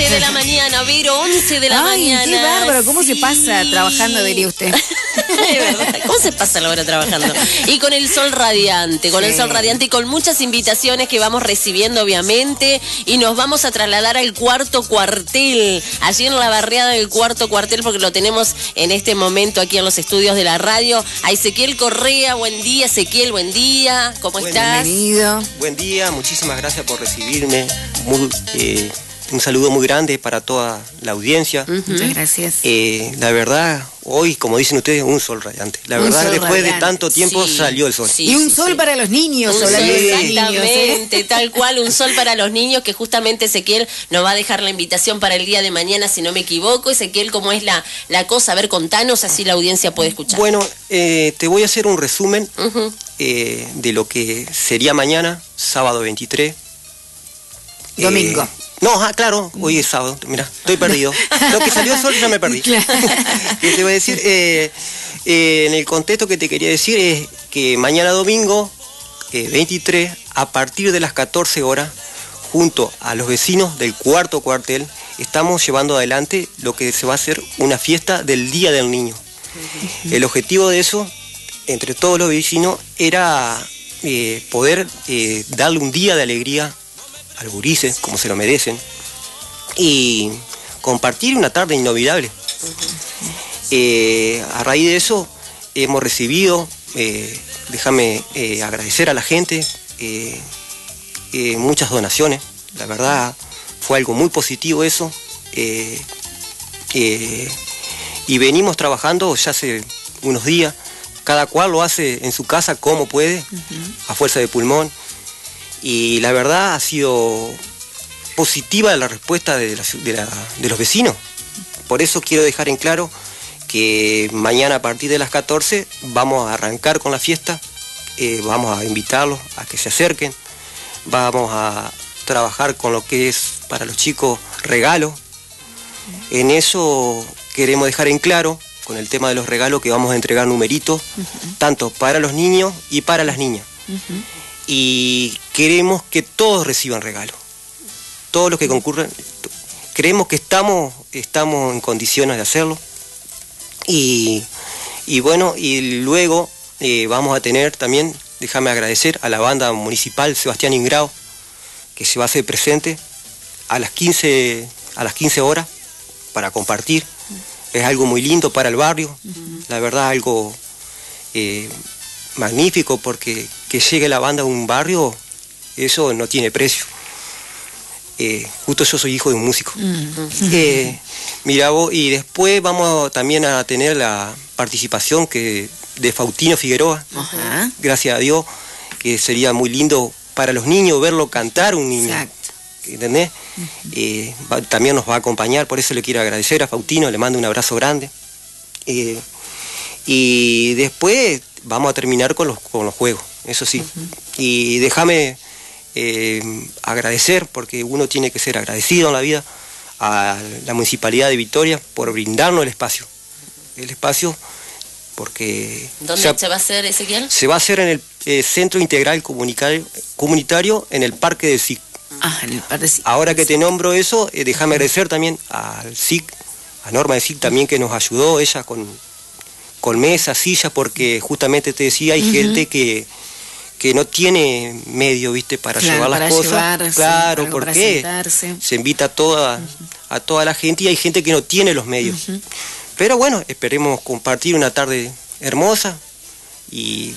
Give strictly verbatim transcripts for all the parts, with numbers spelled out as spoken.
once de la mañana, Vero, once de la Ay, mañana. qué bárbaro, ¿cómo sí. se pasa trabajando, diría usted? De verdad, ¿cómo se pasa la hora trabajando? Y con el sol radiante, con sí. el sol radiante y con muchas invitaciones que vamos recibiendo, obviamente, y nos vamos a trasladar al cuarto cuartel, allí en la barriada del cuarto cuartel, porque lo tenemos en este momento aquí en los estudios de la radio. A Ezequiel Correa, buen día, Ezequiel, buen día, ¿cómo buen estás? Bienvenido. Buen día, muchísimas gracias por recibirme. Muy, eh, un saludo muy grande para toda la audiencia. Uh-huh. Muchas gracias. Eh, la verdad, hoy, como dicen ustedes, un sol radiante. La un verdad, después radiante. de tanto tiempo sí, salió el sol. Sí, y un sol sí. para los niños. Un sol, sol, exactamente, niños, ¿eh? Tal cual, un sol para los niños, que justamente Ezequiel nos va a dejar la invitación para el día de mañana, si no me equivoco. Ezequiel, ¿cómo es la, la cosa? A ver, contanos, así la audiencia puede escuchar. Bueno, eh, te voy a hacer un resumen uh-huh. eh, de lo que sería mañana, sábado veintitrés. Domingo. Eh, no, ah, claro, hoy es sábado, mira, estoy perdido. Lo que salió el sol ya me perdí. Claro. ¿Qué te voy a decir? Eh, eh, en el contexto que te quería decir es que mañana domingo, eh, veintitrés, a partir de las catorce horas, junto a los vecinos del cuarto cuartel, estamos llevando adelante lo que se va a hacer una fiesta del Día del Niño. Uh-huh. El objetivo de eso, entre todos los vecinos, era eh, poder eh, darle un día de alegría al gurises, como se lo merecen, y compartir una tarde inolvidable. Uh-huh. Eh, a raíz de eso hemos recibido, eh, déjame eh, agradecer a la gente, eh, eh, muchas donaciones, la verdad fue algo muy positivo eso, eh, eh, y venimos trabajando ya hace unos días, cada cual lo hace en su casa como puede, uh-huh. a fuerza de pulmón. Y la verdad ha sido positiva la respuesta de, la, de, la, de los vecinos. Por eso quiero dejar en claro que mañana a partir de las catorce vamos a arrancar con la fiesta, eh, vamos a invitarlos a que se acerquen, vamos a trabajar con lo que es para los chicos regalos. En eso queremos dejar en claro, con el tema de los regalos, que vamos a entregar numeritos, uh-huh. tanto para los niños y para las niñas. Uh-huh. Y queremos que todos reciban regalos, todos los que concurran. Creemos que estamos, estamos en condiciones de hacerlo. Y, y bueno, y luego eh, vamos a tener también, déjame agradecer a la banda municipal Sebastián Ingrao, que se va a hacer presente a las quince, a las quince horas para compartir. Es algo muy lindo para el barrio, uh-huh. la verdad algo eh, magnífico, porque que llegue la banda a un barrio, eso no tiene precio. Eh, justo yo soy hijo de un músico. Uh-huh. Eh, mira vos, y después vamos también a tener la participación que de Faustino Figueroa, uh-huh. gracias a Dios, que sería muy lindo para los niños verlo cantar, un niño. Exacto. ¿Entendés? Uh-huh. Eh, va, también nos va a acompañar, por eso le quiero agradecer a Faustino, le mando un abrazo grande. Eh, y después vamos a terminar con los, con los juegos, eso sí. Uh-huh. Y déjame eh, agradecer, porque uno tiene que ser agradecido en la vida, a la Municipalidad de Victoria por brindarnos el espacio. El espacio, porque... ¿Dónde se, se va a hacer, Ezequiel? Se va a hacer en el eh, Centro Integral Comunitario, Comunitario en el Parque del S I C. Ah, en el Parque del S I C. Ahora que te nombro eso, eh, déjame agradecer también al S I C, a Norma del S I C también, que nos ayudó ella con... con mesas, sillas, porque justamente te decía, hay uh-huh. gente que, que no tiene medio, viste, para claro, llevar las para cosas. Llevar, claro, sí, porque se invita a toda, uh-huh. a toda la gente y hay gente que no tiene los medios. Uh-huh. Pero bueno, esperemos compartir una tarde hermosa y,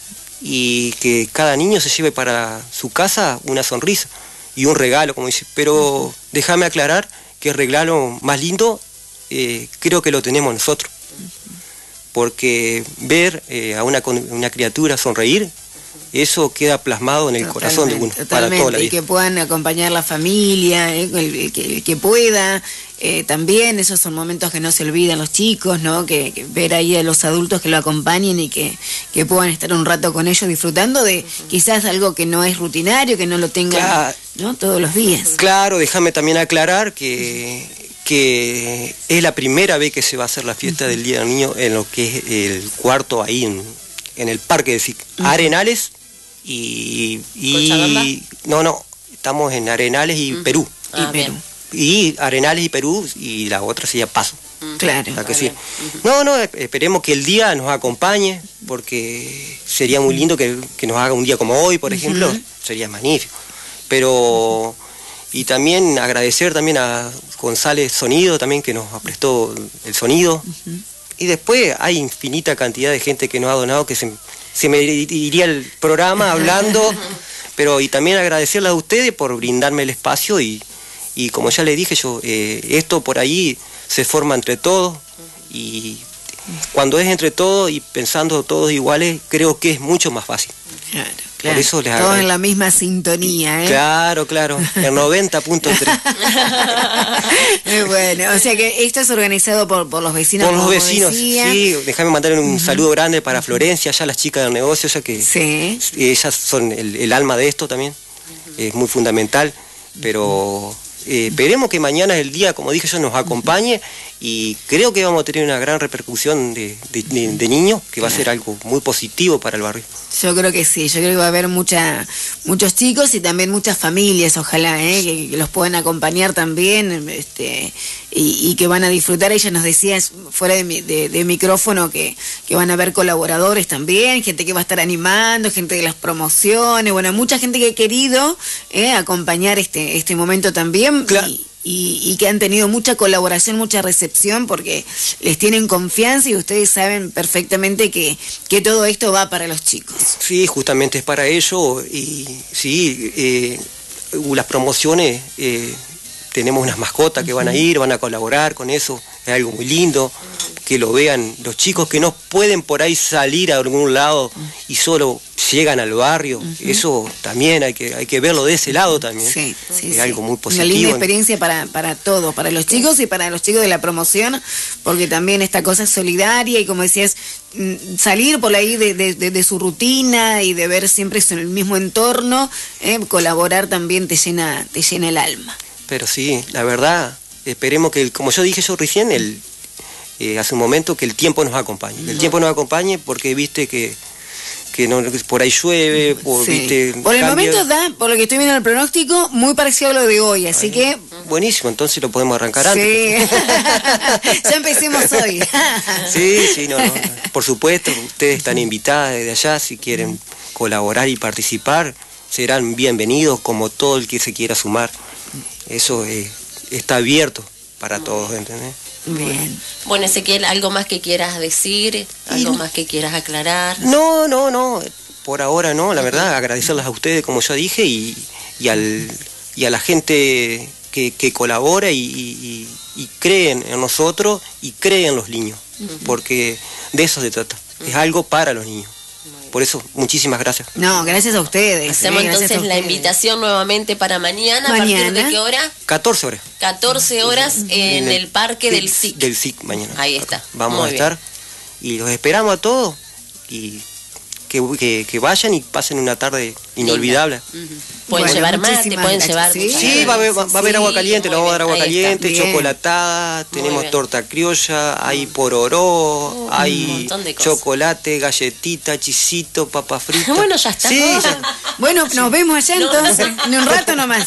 y que cada niño se lleve para su casa una sonrisa y un regalo, como dice. Pero uh-huh. déjame aclarar que el regalo más lindo eh, creo que lo tenemos nosotros. Uh-huh. Porque ver eh, a una, una criatura sonreír, eso queda plasmado en el totalmente, corazón de uno, para toda la vida. Y que puedan acompañar la familia, eh, el, el, que, el que pueda, eh, también esos son momentos que no se olvidan los chicos, ¿no? Que, que ver ahí a los adultos que lo acompañen y que, que puedan estar un rato con ellos disfrutando de uh-huh. quizás algo que no es rutinario, que no lo tengan claro, ¿no? todos los días. Claro, déjame también aclarar que... que es la primera vez que se va a hacer la fiesta uh-huh. del Día del Niño en lo que es el cuarto ahí en, en el Parque de S I C. Uh-huh. Arenales y, y no, no, estamos en Arenales y uh-huh. Perú. Ah, y Perú. y Arenales y Perú, y la otra sería Paso. Claro. O sea que sí. No, no, esperemos que el día nos acompañe, porque sería muy lindo que, que nos haga un día como hoy, por ejemplo, uh-huh. sería magnífico. Pero, y también agradecer también a González Sonido, también que nos prestó el sonido. Uh-huh. Y después hay infinita cantidad de gente que nos ha donado, que se, se me iría el programa hablando, pero y también agradecerles a ustedes por brindarme el espacio y, y como ya les dije yo, eh, esto por ahí se forma entre todos y cuando es entre todos y pensando todos iguales, creo que es mucho más fácil. Claro, claro. Por eso les todos en la misma sintonía, ¿eh? Claro, claro, el noventa punto tres. Muy bueno, o sea que esto es organizado por, por los vecinos. Por los vecinos, sí, déjame mandar un uh-huh. saludo grande para Florencia, ya las chicas del negocio, ya que sí. ellas son el, el alma de esto también, uh-huh. es muy fundamental, pero... Eh, esperemos que mañana el día, como dije yo, nos acompañe y creo que vamos a tener una gran repercusión de, de, de, de niños, que va a ser algo muy positivo para el barrio. Yo creo que sí, yo creo que va a haber mucha, muchos chicos y también muchas familias, ojalá, ¿eh? que, que los puedan acompañar también este, y, y que van a disfrutar. Ella nos decía fuera de, de, de micrófono que, que van a haber colaboradores también, gente que va a estar animando, gente de las promociones, bueno, mucha gente que ha querido ¿eh? acompañar este, este momento también. Claro. Y, Y, y que han tenido mucha colaboración, mucha recepción, porque les tienen confianza y ustedes saben perfectamente que, que todo esto va para los chicos. Sí, justamente es para ello y sí, eh, las promociones, eh, tenemos unas mascotas que van a ir, van a colaborar con eso, es algo muy lindo, que lo vean los chicos que no pueden por ahí salir a algún lado y solo llegan al barrio, uh-huh. eso también hay que hay que verlo de ese lado también, sí, sí, es sí. algo muy positivo. Una linda experiencia para, para todos, para los chicos y para los chicos de la promoción, porque también esta cosa es solidaria y como decías, salir por ahí de, de, de, de su rutina y de ver siempre en el mismo entorno, eh, colaborar también te llena, te llena el alma. Pero sí, la verdad, esperemos que, el, como yo dije yo recién, el, eh, hace un momento, que el tiempo nos acompañe. El tiempo nos acompañe porque viste que, que, no, que por ahí llueve, por, sí. viste, por el cambia. momento da, por lo que estoy viendo en el pronóstico, muy parecido a lo de hoy, así ay, que... Buenísimo, entonces lo podemos arrancar antes. Sí, ya empecemos hoy. sí, sí, no, no, por supuesto, ustedes están invitadas desde allá, si quieren colaborar y participar, serán bienvenidos como todo el que se quiera sumar. Eso eh, está abierto para todos, ¿entendés? Bien. Bueno, Ezequiel, ¿algo más que quieras decir? ¿Algo y... más que quieras aclarar? No, no, no, por ahora no, la verdad, agradecerles a ustedes, como yo dije, y, y, al, y a la gente que, que colabora y, y, y creen en nosotros y creen en los niños, uh-huh. porque de eso se trata, uh-huh. es algo para los niños. Por eso, muchísimas gracias. No, gracias a ustedes. Hacemos eh, entonces a la invitación nuevamente para mañana. Mañana. ¿A partir de qué hora? catorce horas. catorce horas en, en el, el parque sí, del S I C. Del S I C mañana. Ahí está. Vamos Muy a estar bien. y los esperamos a todos y que, que, que vayan y pasen una tarde inolvidable. Uh-huh. Pueden bueno, llevar mate, pueden gracias. llevar... Sí, sí va a haber, va a haber sí, agua caliente, le vamos a dar agua caliente, chocolatada, tenemos torta criolla, hay pororó, uh, hay chocolate, galletita, chisito, papa frita. Bueno, ya está. Sí, ya. Bueno, nos vemos allá no. entonces, en un rato nomás.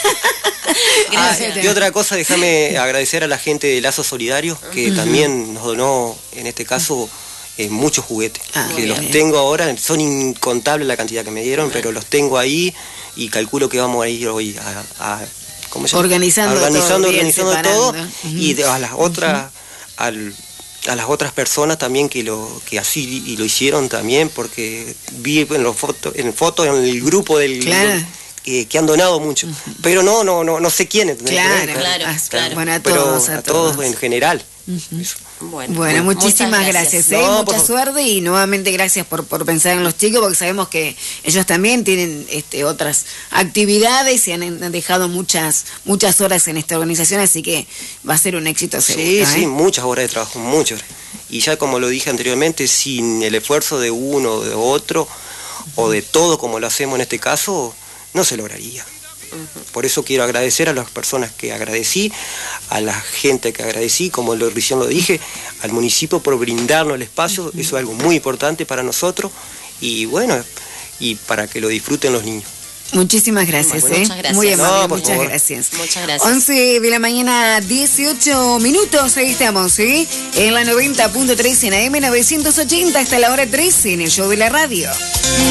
Ah, y otra cosa, déjame agradecer a la gente de Lazos Solidarios, que uh-huh. también nos donó, en este caso... Eh, muchos juguetes, ah, que los bien. tengo ahora, son incontables la cantidad que me dieron, bien. pero los tengo ahí y calculo que vamos a ir hoy a, a ¿cómo se llama? organizando, organizando, todo, organizando todo uh-huh. y a las otras, uh-huh. al, a las otras personas también que lo que así y lo hicieron también, porque vi en los fotos, en fotos en el grupo del claro. Que, que han donado mucho, uh-huh. pero no, no, no, no sé quiénes. Claro, claro, claro, claro. claro. Bueno, a todos, todos, a todos, todos en general. Uh-huh. Bueno, bueno, muchísimas gracias, gracias ¿eh? no, mucha por... suerte y nuevamente gracias por, por pensar en los chicos, porque sabemos que ellos también tienen este, otras actividades y han dejado muchas muchas horas en esta organización, así que va a ser un éxito seguro. Sí, ¿eh? sí, muchas horas de trabajo, muchas horas. Y ya como lo dije anteriormente, sin el esfuerzo de uno o de otro, o de todo como lo hacemos en este caso, no se lograría. Por eso quiero agradecer a las personas que agradecí, a la gente que agradecí, como lo, recién lo dije, al municipio por brindarnos el espacio, eso es algo muy importante para nosotros, y bueno, y para que lo disfruten los niños. Muchísimas gracias, bueno, ¿eh? muchas gracias. Muy amable, No, por muchas favor. gracias. Muchas gracias. once de la mañana, dieciocho minutos, ahí estamos, ¿sí? En la noventa punto tres en A M novecientos ochenta hasta la hora trece en el show de la radio.